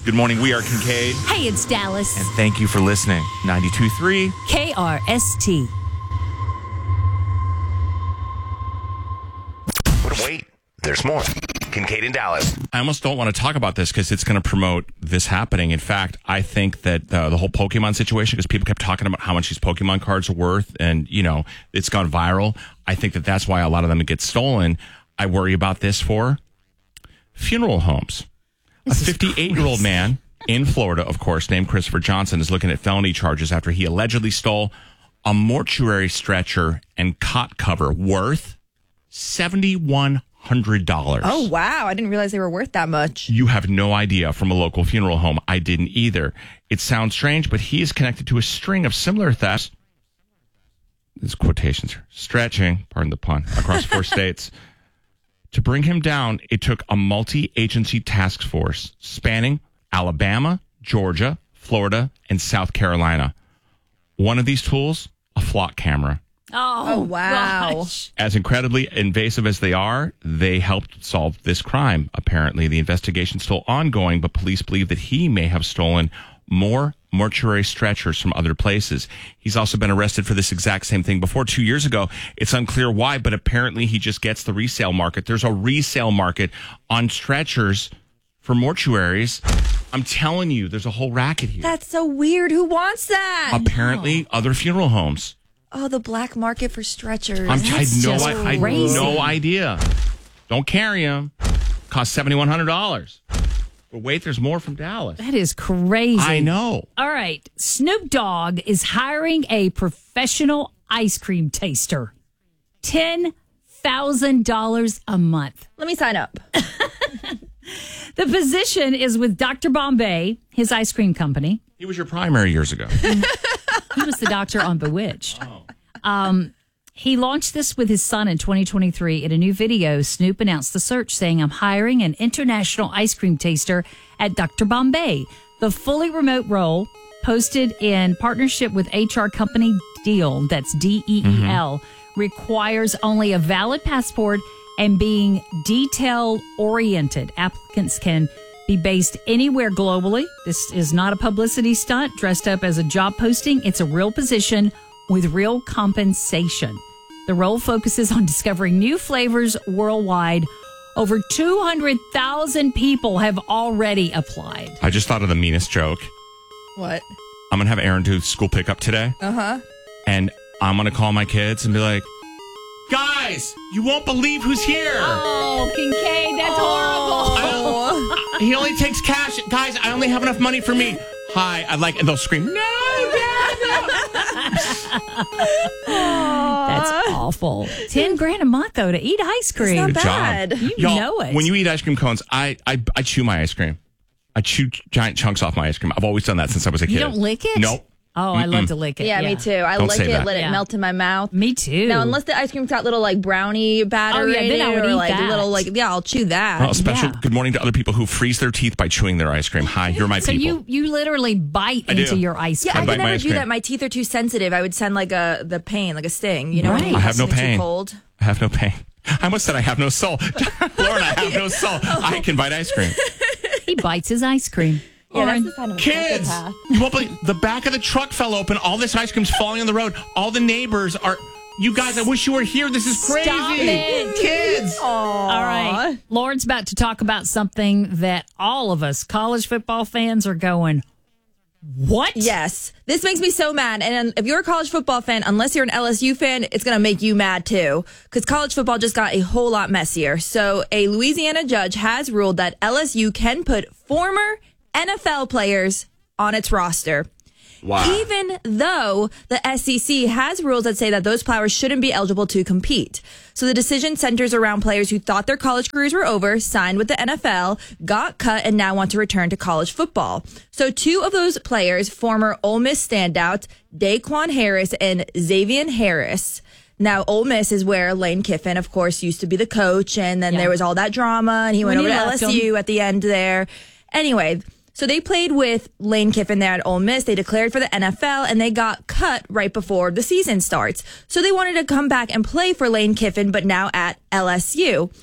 Good morning. We are Kincaid. Hey, it's Dallas. And thank you for listening. 92.3 KRST. But wait, there's more. Kincaid and Dallas. I almost don't want to talk about this because it's going to promote this happening. In fact, I think that the whole Pokemon situation, because people kept talking about how much these Pokemon cards are worth and, it's gone viral. I think that that's why a lot of them get stolen. I worry about this for funeral homes. A 58-year-old man in Florida, of course, named Christopher Johnson, is looking at felony charges after he allegedly stole a mortuary stretcher and cot cover worth $7,100. Oh, wow. I didn't realize they were worth that much. You have no idea from a local funeral home. I didn't either. It sounds strange, but he is connected to a string of similar thefts. These quotations are stretching, pardon the pun, across 4 states. To bring him down, it took a multi-agency task force spanning Alabama, Georgia, Florida, and South Carolina. One of these tools, a flock camera. Oh, wow. Gosh. As incredibly invasive as they are, they helped solve this crime. Apparently, the investigation is still ongoing, but police believe that he may have stolen more mortuary stretchers from other places. He's also been arrested for this exact same thing before 2 years ago. It's unclear why, but apparently he just gets the resale market. There's a resale market on stretchers for mortuaries. I'm telling you, there's a whole racket here. That's so weird. Who wants that? Apparently, other funeral homes. Oh, the black market for stretchers. I had crazy. no idea. Don't carry them. Cost $7,100. But wait, there's more from Dallas. That is crazy. I know. All right. Snoop Dogg is hiring a professional ice cream taster. $10,000 a month. Let me sign up. The position is with Dr. Bombay, his ice cream company. He was your primary years ago. He was the doctor on Bewitched. He launched this with his son in 2023. In a new video, Snoop announced the search, saying, "I'm hiring an international ice cream taster at Dr. Bombay." The fully remote role, posted in partnership with HR company Deal, that's DEEL, requires only a valid passport and being detail-oriented. Applicants can be based anywhere globally. This is not a publicity stunt dressed up as a job posting. It's a real position with real compensation. The role focuses on discovering new flavors worldwide. Over 200,000 people have already applied. I just thought of the meanest joke. What? I'm going to have Aaron do school pickup today. Uh-huh. And I'm going to call my kids and be like, guys, you won't believe who's here. Oh, Kincaid, that's horrible. He only takes cash. Guys, I only have enough money for me. Hi. And they'll scream, no. That's awful. 10 grand a month, though, to eat ice cream. It's Good not bad. job. You Y'all, know it. When you eat ice cream cones, I chew my ice cream. I chew giant chunks off my ice cream. I've always done that since I was a kid. You don't lick it? Nope. Oh, I love to lick it. Yeah, me too. I Don't lick say it, that. let it Yeah. melt in my mouth. Me too. Now, unless the ice cream's got little brownie batter Oh, yeah, in then I it, would or eat that. little I'll chew that. Well, special Yeah. good morning to other people who freeze their teeth by chewing their ice cream. Hi, you're my So people. you literally bite I do. into your ice Yeah, cream. I bite could my never ice do cream. that. My teeth are too sensitive. I would send the pain, like a sting. You know, Right. when you I have no something pain. Too cold. I have no pain. I almost said I have no soul. Lauren, I have no soul. I can bite ice cream. He bites his ice cream. Yeah, Lauren, that's the sign of a Kids, psychopath. you won't believe the back of the truck fell open. All this ice cream's falling on the road. All the neighbors are. You guys, I wish you were here. This is crazy. Stop it. Kids. all right. Lauren's about to talk about something that all of us college football fans are going, what? Yes. This makes me so mad. And if you're a college football fan, unless you're an LSU fan, it's going to make you mad too. Because college football just got a whole lot messier. So a Louisiana judge has ruled that LSU can put former NFL players on its roster. Wow. Even though the SEC has rules that say that those players shouldn't be eligible to compete. So the decision centers around players who thought their college careers were over, signed with the NFL, got cut, and now want to return to college football. So two of those players, former Ole Miss standouts, Daquan Harris and Xavier Harris. Now, Ole Miss is where Lane Kiffin, of course, used to be the coach, and then there was all that drama, and he went over to LSU at the end there. Anyway, so they played with Lane Kiffin there at Ole Miss. They declared for the NFL, and they got cut right before the season starts. So they wanted to come back and play for Lane Kiffin, but now at LSU.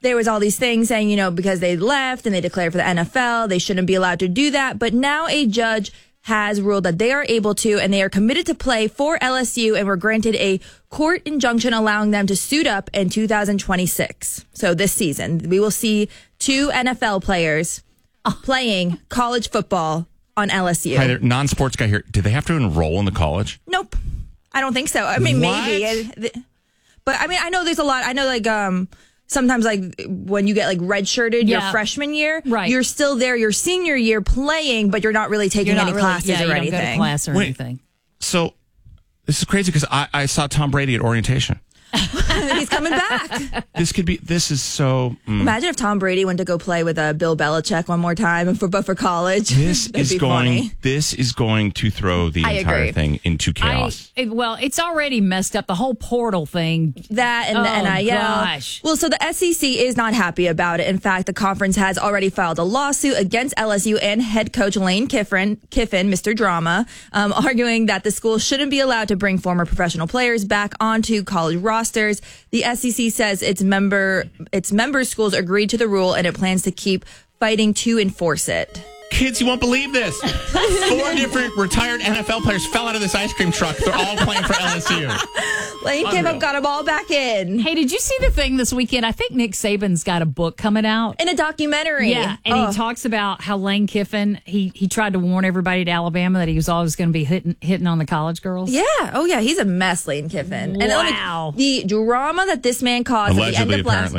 there was all these things saying, because they left and they declared for the NFL, they shouldn't be allowed to do that. But now a judge has ruled that they are able to, and they are committed to play for LSU and were granted a court injunction allowing them to suit up in 2026. So this season, we will see 2 NFL players playing college football on LSU. Hi there, non-sports guy here. Do they have to enroll in the college? Nope. I don't think so. I mean, What? maybe. But I mean, I know there's a lot. I know sometimes when you get redshirted your freshman year, right. You're still there your senior year playing, but you're not really taking any classes or you anything. don't go to class or anything. So this is crazy because I saw Tom Brady at orientation. He's coming back. This is so. Imagine if Tom Brady went to go play with Bill Belichick one more time, but for college. This That'd is be going. funny. This is going to throw the I entire agree. thing into chaos. Well, it's already messed up. The whole portal thing. That and the NIL. Gosh. Well, so the SEC is not happy about it. In fact, the conference has already filed a lawsuit against LSU and head coach Lane Kiffin, Mr. Drama, arguing that the school shouldn't be allowed to bring former professional players back onto college rosters. The SEC says its member schools agreed to the rule and it plans to keep fighting to enforce it. Kids, you won't believe this. 4 different retired NFL players fell out of this ice cream truck. They're all playing for LSU. Lane Kiffin got them all back in. Hey, did you see the thing this weekend? I think Nick Saban's got a book coming out. In a documentary. Yeah, and he talks about how Lane Kiffin, he tried to warn everybody at Alabama that he was always going to be hitting on the college girls. Yeah. Oh, yeah. He's a mess, Lane Kiffin. Wow. And the drama that this man caused Allegedly, at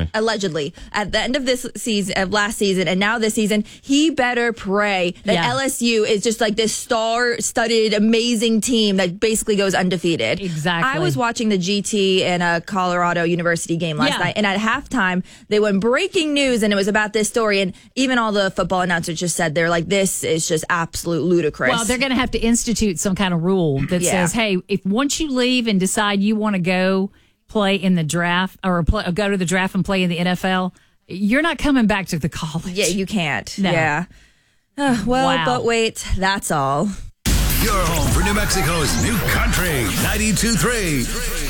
the end of this season, of last season, and now this season, he better pray that LSU is just this star-studded, amazing team that basically goes undefeated. Exactly. I was watching the GT and a Colorado University game last night, and at halftime, they went breaking news, and it was about this story, and even all the football announcers just said, they're like, this is just absolute ludicrous. Well, they're going to have to institute some kind of rule that says, hey, if once you leave and decide you want to go play in the draft or go to the draft and play in the NFL, you're not coming back to the college. Yeah, you can't. No. Yeah. But wait, that's all. Your home for New Mexico's new country, 92.3.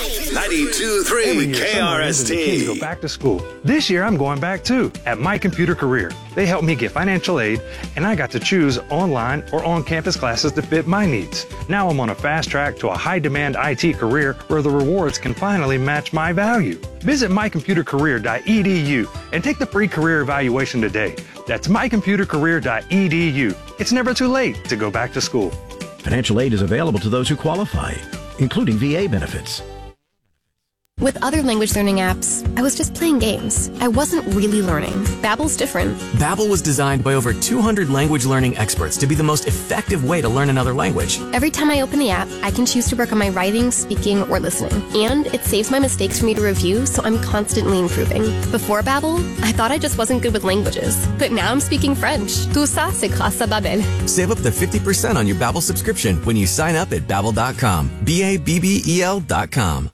92.3 Kids KRST. go back to school. This year, I'm going back too at My Computer Career. They helped me get financial aid, and I got to choose online or on-campus classes to fit my needs. Now I'm on a fast track to a high-demand IT career where the rewards can finally match my value. Visit mycomputercareer.edu and take the free career evaluation today. That's mycomputercareer.edu. It's never too late to go back to school. Financial aid is available to those who qualify, including VA benefits. With other language learning apps, I was just playing games. I wasn't really learning. Babbel's different. Babbel was designed by over 200 language learning experts to be the most effective way to learn another language. Every time I open the app, I can choose to work on my writing, speaking, or listening. And it saves my mistakes for me to review, so I'm constantly improving. Before Babbel, I thought I just wasn't good with languages. But now I'm speaking French. Tout ça, c'est grâce à Babbel. Save up to 50% on your Babbel subscription when you sign up at Babbel.com. BABBEL.com.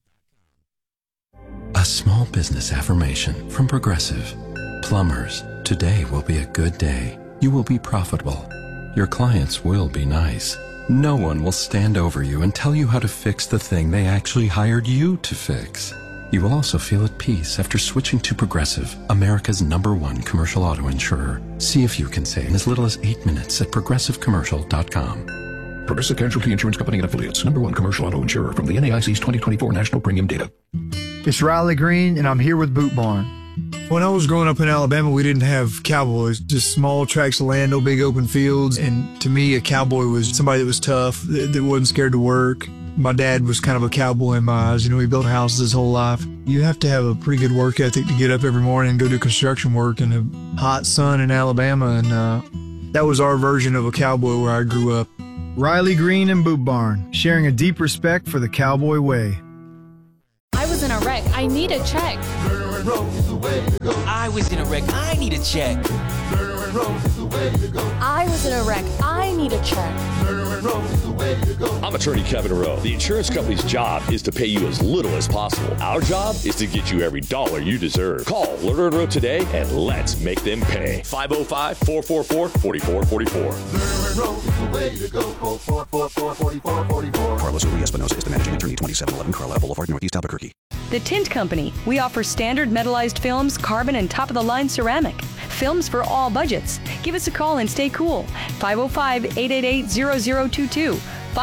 A small business affirmation from Progressive. Plumbers, today will be a good day. You will be profitable. Your clients will be nice. No one will stand over you and tell you how to fix the thing they actually hired you to fix. You will also feel at peace after switching to Progressive, America's #1 commercial auto insurer. See if you can save in as little as 8 minutes at progressivecommercial.com. Progressive Casualty Insurance Company and Affiliates, #1 commercial auto insurer from the NAIC's 2024 National Premium Data. It's Riley Green, and I'm here with Boot Barn. When I was growing up in Alabama, we didn't have cowboys, just small tracts of land, no big open fields. And to me, a cowboy was somebody that was tough, that wasn't scared to work. My dad was kind of a cowboy in my eyes. You know, he built houses his whole life. You have to have a pretty good work ethic to get up every morning and go do construction work in the hot sun in Alabama. And that was our version of a cowboy where I grew up. Riley Green and Boot Barn, sharing a deep respect for the cowboy way. I was in a wreck. I need a check. I was in a wreck. I need a check. I was in a wreck. I need a check. I'm attorney Kevin Rowe. The insurance company's job is to pay you as little as possible. Our job is to get you every dollar you deserve. Call Lerner & Rowe today and let's make them pay. 505-444-4444. Carlos Uri Espinosa is the managing attorney, 2711 Carlisle Boulevard, Northeast Albuquerque. The Tint Company. We offer standard metallized films, carbon, and top-of-the-line ceramic. Films for all budgets. Give us a call and stay cool. 505-888-0022.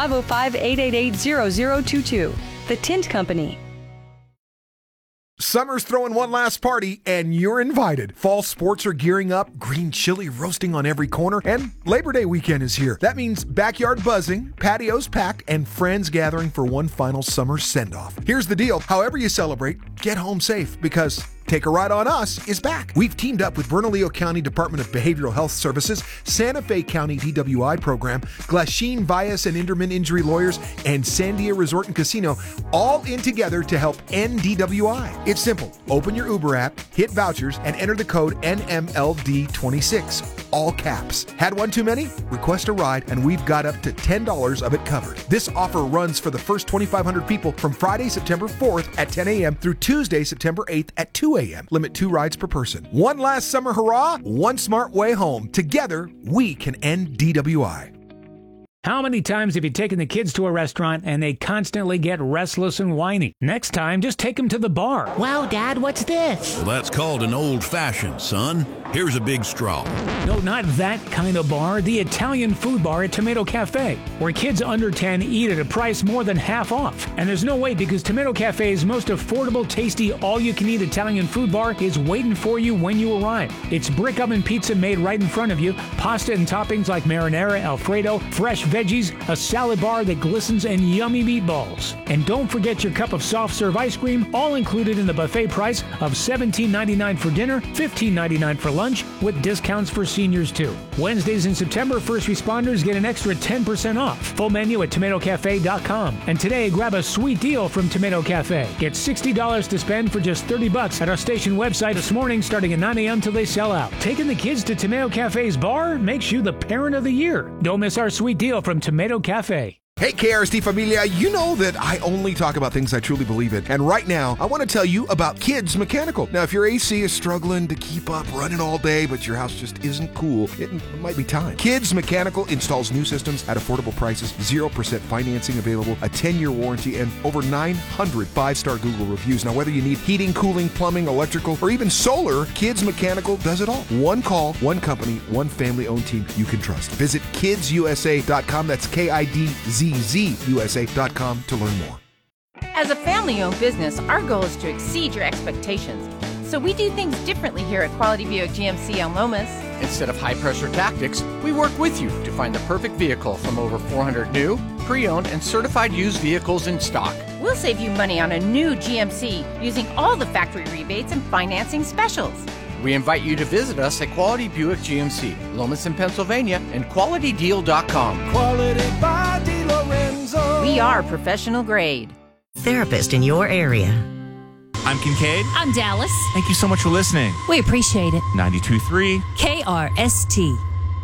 505-888-0022. The Tint Company. Summer's throwing one last party, and you're invited. Fall sports are gearing up, green chili roasting on every corner, and Labor Day weekend is here. That means backyard buzzing, patios packed, and friends gathering for one final summer send-off. Here's the deal. However you celebrate, get home safe, because Take a Ride on Us is back. We've teamed up with Bernalillo County Department of Behavioral Health Services, Santa Fe County DWI Program, Glasheen Bias and Inderman Injury Lawyers, and Sandia Resort and Casino, all in together to help end DWI. It's simple. Open your Uber app, hit vouchers, and enter the code NMLD26. All caps. Had one too many? Request a ride, and we've got up to $10 of it covered. This offer runs for the first 2,500 people from Friday, September 4th at 10 a.m. through Tuesday, September 8th at 2 a.m. Limit 2 rides per person. One last summer hurrah, one smart way home. Together, we can end DWI. How many times have you taken the kids to a restaurant and they constantly get restless and whiny? Next time, just take them to the bar. Wow, Dad, what's this? Well, that's called an old-fashioned, son. Here's a big straw. No, not that kind of bar. The Italian food bar at Tomato Cafe, where kids under 10 eat at a price more than half off. And there's no way, because Tomato Cafe's most affordable, tasty, all-you-can-eat Italian food bar is waiting for you when you arrive. It's brick oven pizza made right in front of you, pasta and toppings like marinara, Alfredo, fresh veggies, a salad bar that glistens, and yummy meatballs. And don't forget your cup of soft-serve ice cream, all included in the buffet price of $17.99 for dinner, $15.99 for lunch, with discounts for seniors too. Wednesdays in September, first responders get an extra 10% off. Full menu at tomatocafe.com. And today, grab a sweet deal from Tomato Cafe. Get $60 to spend for just $30 at our station website this morning, starting at 9 a.m. till they sell out. Taking the kids to Tomato Cafe's bar makes you the parent of the year. Don't miss our sweet deal from Tomato Cafe. Hey, KRST Familia, you know that I only talk about things I truly believe in. And right now, I want to tell you about Kids Mechanical. Now, if your AC is struggling to keep up running all day, but your house just isn't cool, it might be time. Kids Mechanical installs new systems at affordable prices, 0% financing available, a 10-year warranty, and over 900 5-star Google reviews. Now, whether you need heating, cooling, plumbing, electrical, or even solar, Kids Mechanical does it all. One call, one company, one family-owned team you can trust. Visit kidsusa.com. That's KIDZZUSA.com to learn more. As a family-owned business, our goal is to exceed your expectations. So we do things differently here at Quality Buick GMC El Lomas. Instead of high-pressure tactics, we work with you to find the perfect vehicle from over 400 new, pre-owned, and certified used vehicles in stock. We'll save you money on a new GMC using all the factory rebates and financing specials. We invite you to visit us at Quality Buick GMC, Lomas in Pennsylvania, and QualityDeal.com. Quality by DiLorenzo. We are professional grade. Therapist in your area. I'm Kincaid. I'm Dallas. Thank you so much for listening. We appreciate it. 92.3 KRST.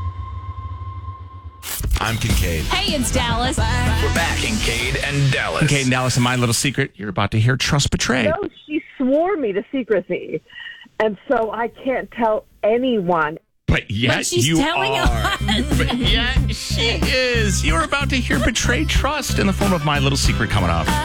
I'm Kincaid. Hey, it's Dallas. We're back. Kincaid and Dallas. Kincaid and Dallas, and my little secret, you're about to hear Trust Betray. No, she swore me to secrecy. And so I can't tell anyone. But yet she's you telling are. us. But yet she is. You're about to hear Betrayed Trust in the form of my little secret coming up.